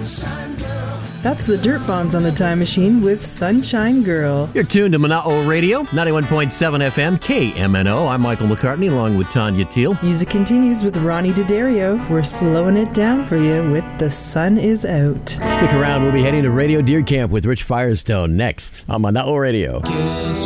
That's the Dirt Bombs on the Time Machine with Sunshine Girl. You're tuned to Mana'o Radio, 91.7 FM, KMNO. I'm Michael McCartney along with Tanya Teal. Music continues with Ronnie D'Addario. We're slowing it down for you with The Sun Is Out. Stick around. We'll be heading to Radio Deer Camp with Rich Firestone next on Mana'o Radio.